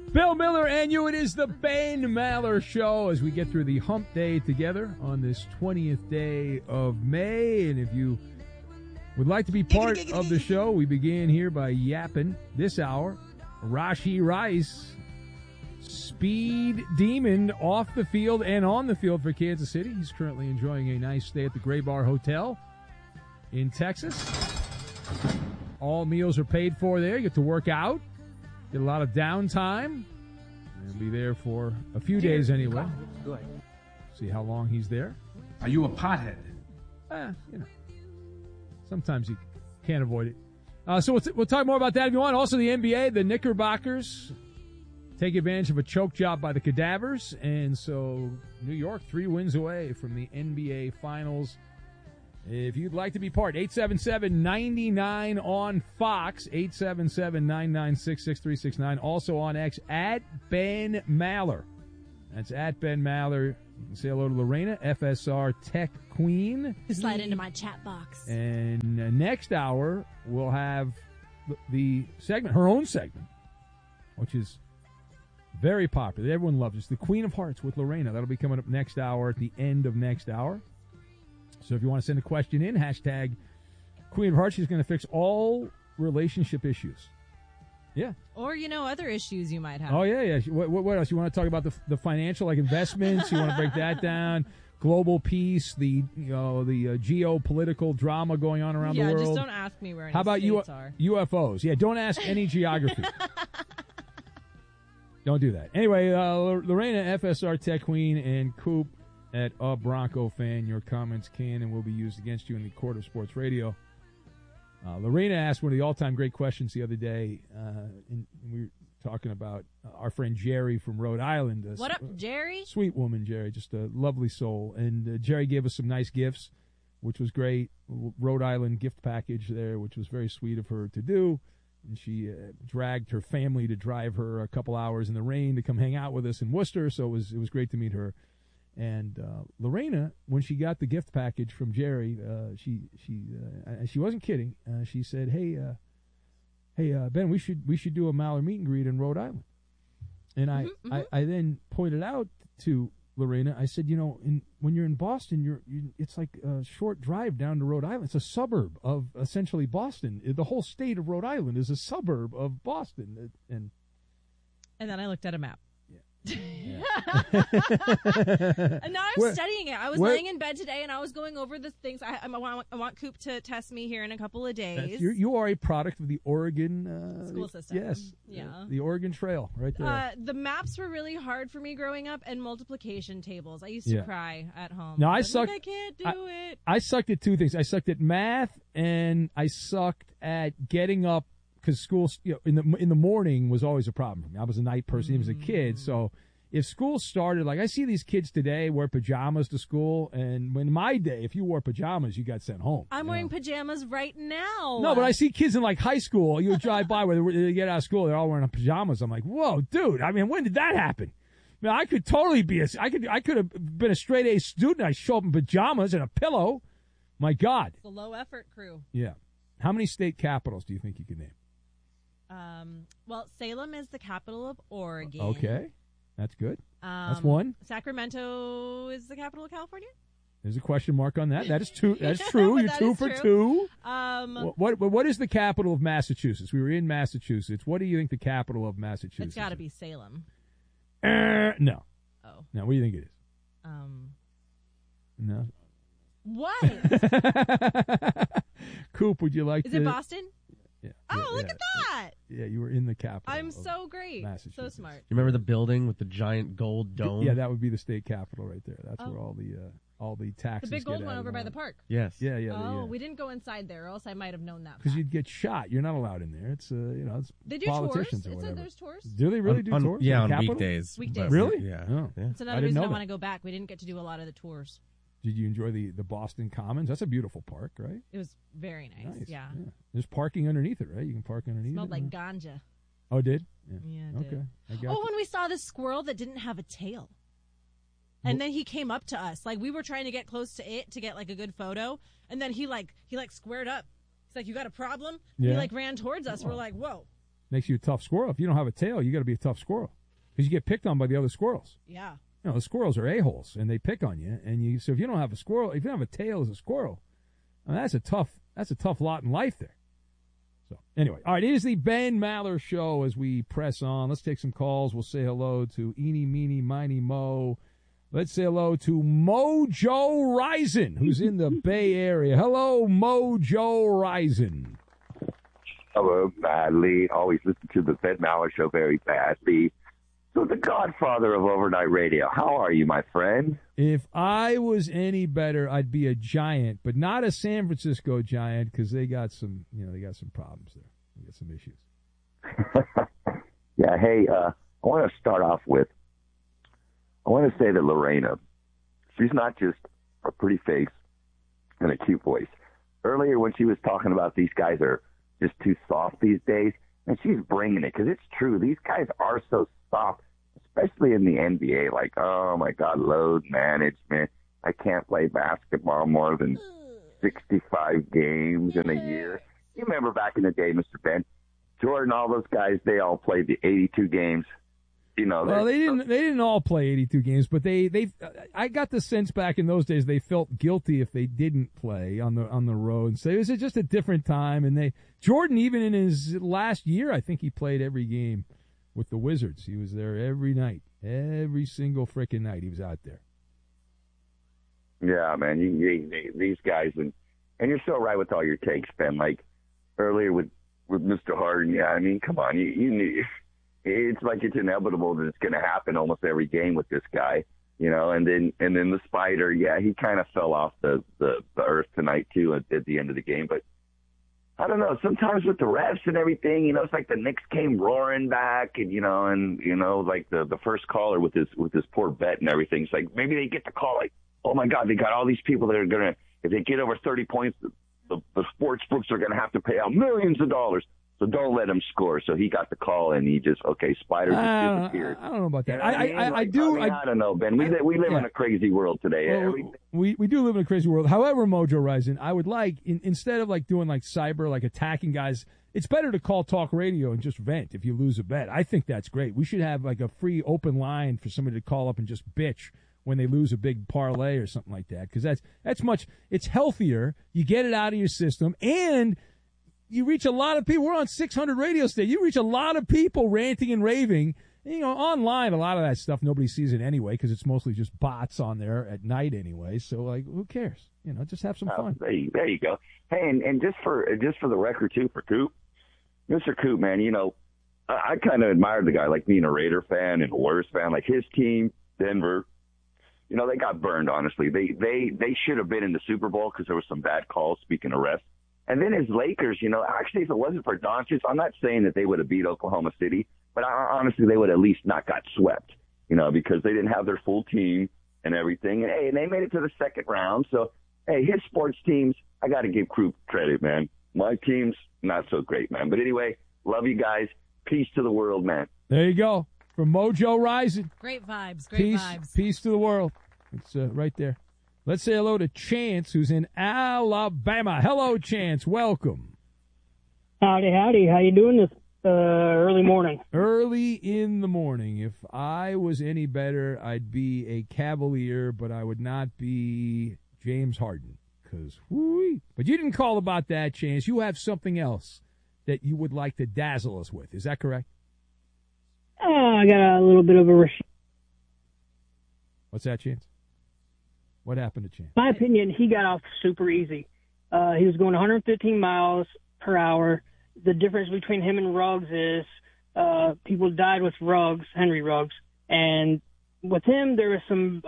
Bill Miller and you. It is the Ben Maller Show as we get through the hump day together on this 20th day of May. And if you would like to be part of the show, we begin here by yapping this hour. Rashee Rice, speed demon off the field and on the field for Kansas City. He's currently enjoying a nice stay at the Gray Bar Hotel in Texas. All meals are paid for there. You get to work out. Get a lot of downtime. He'll be there for a few days anyway. Good. See how long he's there. Are you a pothead? Sometimes you can't avoid it. So we'll talk more about that if you want. Also, the NBA, the Knickerbockers take advantage of a choke job by the Cadavers. And so New York 3 wins away from the NBA Finals. If you'd like to be part, 877-99 on Fox, 877-996-6369. Also on X, at Ben Maller. That's at Ben Maller. You can say hello to Lorena, FSR Tech Queen. Slide into my chat box. And next hour, we'll have the segment, her own segment, which is very popular. Everyone loves it. It's the Queen of Hearts with Lorena. That'll be coming up next hour at the end of next hour. So if you want to send a question in, hashtag Queen of Hearts. She's going to fix all relationship issues. Yeah. Or, other issues you might have. Oh, yeah. What else? You want to talk about the financial, like investments? You want to break that down? Global peace, the geopolitical drama going on around the world. Yeah, just don't ask me where any How about states are. UFOs? Yeah, don't ask any geography. Don't do that. Anyway, Lorena, FSR Tech Queen, and Coop at A Bronco Fan. Your comments can and will be used against you in the court of sports radio. Lorena asked one of the all-time great questions the other day, and we were talking about our friend Jerry from Rhode Island. What up, Jerry? Sweet woman, Jerry, just a lovely soul. And Jerry gave us some nice gifts, which was great. Rhode Island gift package there, which was very sweet of her to do. And she dragged her family to drive her a couple hours in the rain to come hang out with us in Worcester, so it was great to meet her. And Lorena, when she got the gift package from Jerry, she wasn't kidding. She said, "Hey, Ben, we should do a Maller meet and greet in Rhode Island." And I then pointed out to Lorena, I said, when you're in Boston, it's like a short drive down to Rhode Island. It's a suburb of essentially Boston. The whole state of Rhode Island is a suburb of Boston. And then I looked at a map. Yeah. And now I'm studying it. I was laying in bed today and I was going over the things. I want Coop to test me here in a couple of days. You are a product of the Oregon school system. Yes. Yeah. The Oregon Trail right there. The maps were really hard for me growing up, and multiplication tables. I used to cry at home. No, I sucked. I can't do it. I sucked at two things. I sucked at math, and I sucked at getting up. Because school, in the morning was always a problem for me. I was a night person, even as a kid. So if school started, like I see these kids today wear pajamas to school, and in my day, if you wore pajamas, you got sent home. I'm wearing pajamas right now. No, but I see kids in like high school. You drive by where they get out of school, they're all wearing pajamas. I'm like, whoa, dude. I mean, when did that happen? I mean, I could totally be I could have been a straight A student. I show up in pajamas and a pillow. My God. It's a low effort crew. Yeah. How many state capitals do you think you could name? Well, Salem is the capital of Oregon. Okay, that's good. That's one. Sacramento is the capital of California. There's a question mark on that. That is two. That's true. You're two for two. What is the capital of Massachusetts? We were in Massachusetts. What do you think the capital of Massachusetts? It's got to be Salem. No. Oh. No. What do you think it is? No. What? Coop, would you like to? Is it Boston? Yeah. Oh, look at that. Yeah, you were in the capital. I'm so great. So smart. You remember the building with the giant gold dome? Yeah, that would be the state capitol right there. That's where all the taxes. The big gold one over by the park. Yes. Yeah. Oh, we didn't go inside there, or else I might have known that. Because you'd get shot. You're not allowed in there. It's it's they do politicians tours. or whatever. There's tours. Do they really do tours? Yeah, on Capitol? weekdays. Really? Yeah. Oh. It's another reason I want to go back. We didn't get to do a lot of the tours. Did you enjoy the Boston Commons? That's a beautiful park, right? It was very nice. Yeah. There's parking underneath it, right? You can park underneath. Smelled it. like ganja. Oh, it did? Yeah, it okay. did. I got when we saw this squirrel that didn't have a tail. And then he came up to us. Like, we were trying to get close to it to get, like, a good photo. And then he squared up. He's like, you got a problem? Yeah. He, ran towards us. We're like, whoa. Makes you a tough squirrel. If you don't have a tail, you got to be a tough squirrel. because you get picked on by the other squirrels. Yeah. You know, the squirrels are a-holes, and they pick on you. And so if you don't have a squirrel, if you don't have a tail as a squirrel, I mean, that's a tough lot in life there. So anyway, all right, it is the Ben Maller Show as we press on. Let's take some calls. We'll say hello to Eeny, Meeny, Miny, Mo. Let's say hello to Mojo Rison, who's in the Bay Area. Hello, Mojo Rison. Hello, badly. Always listen to the Ben Maller Show very badly. So the godfather of overnight radio. How are you, my friend? If I was any better, I'd be a Giant, but not a San Francisco Giant because they got some problems there. They got some issues. Yeah. Hey, I want to start off with. I want to say that Lorena, she's not just a pretty face and a cute voice. Earlier when she was talking about these guys are just too soft these days, and she's bringing it because it's true. These guys are so soft, especially in the NBA. Like, oh, my God, load management. I can't play basketball more than 65 games in a year. You remember back in the day, Mr. Ben, Jordan, all those guys, they all played the 82 games. You know, well, they didn't all play 82 games, but I got the sense back in those days they felt guilty if they didn't play on the road and say it was just a different time. And Jordan, even in his last year, I think he played every game with the Wizards. He was there every night, every single freaking night he was out there. Yeah, man, these guys, and you're so right with all your takes, Ben. Like earlier with Mr. Harden, yeah, I mean, come on, you knew. It's like it's inevitable that it's going to happen almost every game with this guy, you know. And then the Spider, yeah, he kind of fell off the earth tonight too at the end of the game. But I don't know. Sometimes with the refs and everything, you know, it's like the Knicks came roaring back, and like the first caller with his poor bet and everything. It's like maybe they get the call, like, oh my God, they got all these people that are gonna, if they get over 30 points, the sports books are gonna have to pay out millions of dollars. So don't let him score. So he got the call, and he just Spider just disappeared. I don't know about that. You know I don't know, Ben. We live in a crazy world today. Well, we do live in a crazy world. However, Mojo Rison, I would like instead of like doing like cyber, like attacking guys, it's better to call talk radio and just vent if you lose a bet. I think that's great. We should have like a free open line for somebody to call up and just bitch when they lose a big parlay or something like that, because that's much. It's healthier. You get it out of your system, and you reach a lot of people. We're on 600 radio stations. You reach a lot of people ranting and raving. You know, online, a lot of that stuff, nobody sees it anyway because it's mostly just bots on there at night anyway. So, like, who cares? You know, just have some fun. There you go. Hey, and just for the record, too, for Coop, Mr. Coop, man, you know, I kind of admired the guy, like being a Raider fan and a Warriors fan. Like, his team, Denver, you know, they got burned, honestly. They should have been in the Super Bowl because there was some bad calls, speaking of refs. And then his Lakers, you know, actually, if it wasn't for Doncic, I'm not saying that they would have beat Oklahoma City, but honestly, they would at least not got swept, you know, because they didn't have their full team and everything. And, hey, and they made it to the second round. So, hey, his sports teams, I got to give Croup credit, man. My team's not so great, man. But anyway, love you guys. Peace to the world, man. There you go. From Mojo Rison. Great vibes. Peace to the world. It's right there. Let's say hello to Chance, who's in Alabama. Hello, Chance. Welcome. Howdy. How you doing this early morning? Early in the morning. If I was any better, I'd be a Cavalier, but I would not be James Harden. But you didn't call about that, Chance. You have something else that you would like to dazzle us with. Is that correct? I got a little bit of a... What's that, Chance? What happened to Chance? My opinion, he got off super easy. He was going 115 miles per hour. The difference between him and Ruggs is people died with Ruggs, Henry Ruggs. And with him, there was some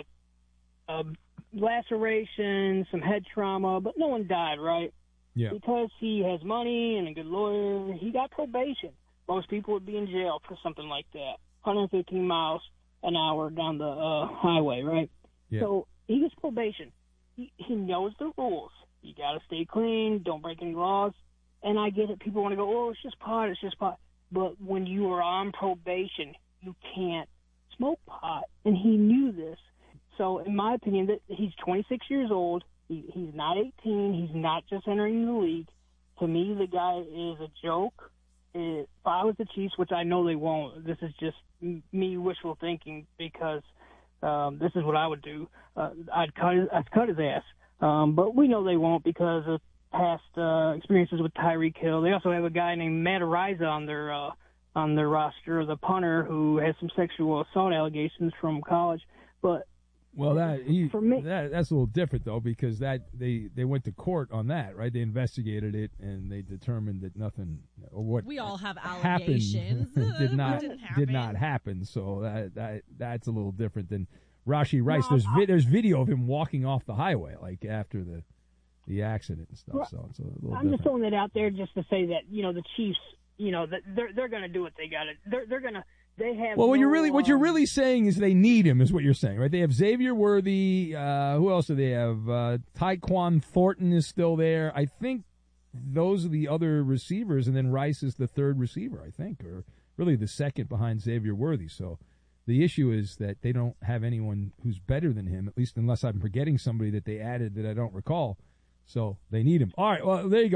laceration, some head trauma, but no one died, right? Yeah. Because he has money and a good lawyer, he got probation. Most people would be in jail for something like that. 115 miles an hour down the highway, right? Yeah. So he gets probation. He knows the rules. You got to stay clean. Don't break any laws. And I get it. People want to go, oh, it's just pot. But when you are on probation, you can't smoke pot. And he knew this. So in my opinion, that he's 26 years old. He's not 18. He's not just entering the league. To me, the guy is a joke. if I was the Chiefs, which I know they won't, this is just me wishful thinking because this is what I would do. I'd cut his ass. But we know they won't because of past experiences with Tyreek Hill. They also have a guy named Matt Ariza on their roster, the punter who has some sexual assault allegations from college. But well, for me, that's a little different though, because they went to court on that, right? They investigated it and they determined that nothing, or what We all have happened allegations. did not Didn't happen. happen. So that's a little different than Rashee Rice. No, There's video of him walking off the highway like after the accident and stuff. Well, So it's a little I'm different. just throwing that out there just to say that the Chiefs, that they're going to do what they got to. They're going to. They have. Well, what no, you're really saying is they need him, is what you're saying, right? They have Xavier Worthy. Who else do they have? Tyquan Thornton is still there. I think those are the other receivers, and then Rice is the third receiver, I think, or really the second behind Xavier Worthy. So the issue is that they don't have anyone who's better than him, at least unless I'm forgetting somebody that they added that I don't recall. So they need him. All right, well, there you go.